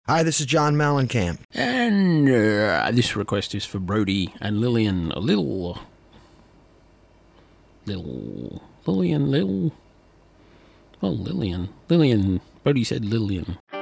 Hi, this is John Mellencamp. And this request is for Brody and Lillian. Lillian. Brody said Lillian.